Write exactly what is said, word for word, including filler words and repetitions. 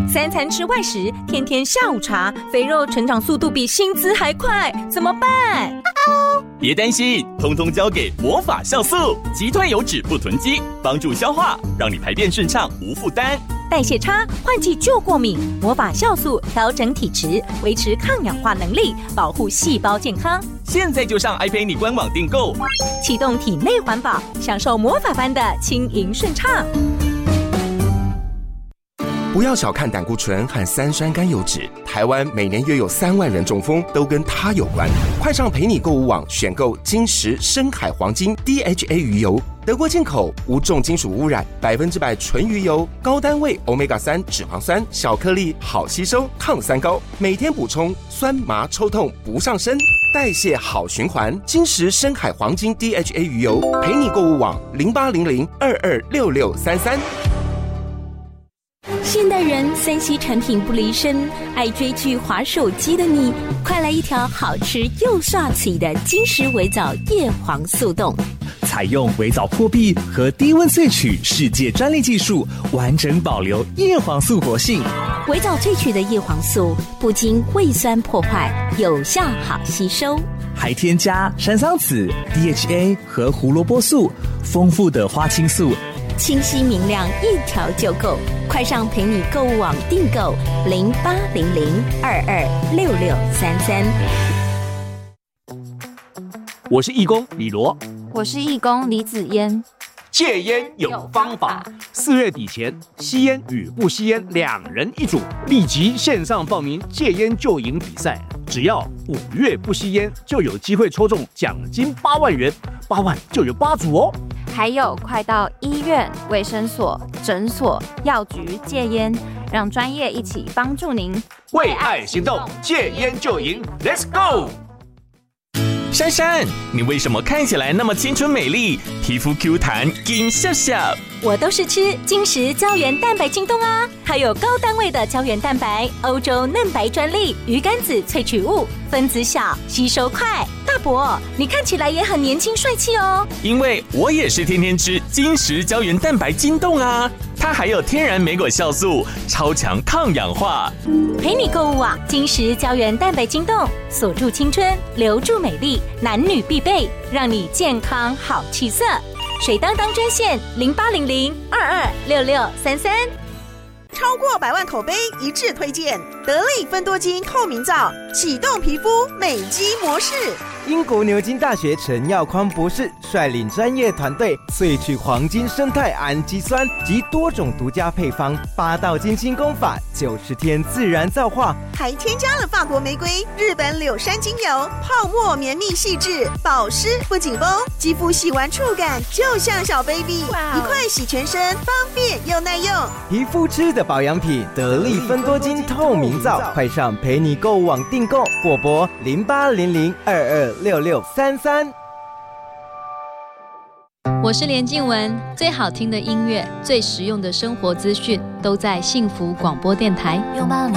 三餐吃外食，天天下午茶，肥肉成长速度比薪资还快，怎么办？ 别担心，通通交给魔法酵素，击退油脂不囤积，帮助消化，让你排便顺畅无负担。 代谢差、换季就过敏，魔法酵素调整体质，维持抗氧化能力，保护细胞健康。 现在就上爱陪你官网订购， 启动体内环保，享受魔法般的轻盈顺畅。 不要小看胆固醇和三酸甘油酯，台湾每年约有三万人中风，都跟它有关。快上陪你购物网选购金石深海黄金 D H A 鱼油，德国进口，无重金属污染，百分之百纯鱼油，高单位 欧米伽三 脂肪酸，小颗粒，好吸收，抗三高，每天补充，酸麻抽痛不上身，代谢好循环。金石深海黄金 D H A 鱼油，陪你购物网零八零零二二六六三三。 现代人三 C 产品不离身，爱追剧滑手机的你，快来一条好吃又刷嘴的金石微藻叶黄素冻。 采用微藻破壁和低温萃取世界专利技术，完整保留叶黄素活性。 微藻萃取的叶黄素不经胃酸破坏，有效好吸收， 还添加山桑子、D H A 和胡萝卜素，丰富的花青素， 清晰明亮，一条就够。快上陪你购物网订购零八零零二二六六三三。 我是义工李罗， 我是义工李子嫣。 戒烟有方法，四月底前，吸烟与不吸烟两人一组，立即线上报名戒烟就赢比赛。只要五月不吸烟，就有机会抽中奖金八万元，八万就有八组哦。 还有，快到医院、卫生所、诊所、药局戒烟，让专业一起帮助您为爱行动，戒烟就赢 ，Let's go！ 珊珊，你为什么看起来那么青春美丽，皮肤 Q 弹，金笑笑？ 我都是吃金石胶原蛋白晶冻啊，它有高单位的胶原蛋白，欧洲嫩白专利，鱼肝子萃取物，分子小，吸收快。大伯，你看起来也很年轻帅气哦。 因为我也是天天吃金石胶原蛋白晶冻啊，它还有天然莓果酵素，超强抗氧化。 陪你购物网，金石胶原蛋白晶冻，锁住青春，留住美丽，男女必备，让你健康好气色。水当当专线零八零零二二六六三三。 超过百万口碑一致推荐得力芬多精透明皂，启动皮肤美肌模式。 英国牛津大学陈耀匡博士率领专业团队萃取黄金生态氨基酸及多种独家配方，八道金清功法，九十天自然皂化， 还添加了法国玫瑰、日本柳杉精油，泡沫绵密细致，保湿不紧绷，肌肤洗完触感就像小 baby， 一块洗全身，方便又耐用。 皮肤吃的保养品，得力芬多精透明皂，快上陪你购物网订购，或拨零八零零二二六六三三。 我是连静文，最好听的音乐，最实用的生活资讯，都在幸福广播电台。 拥抱你，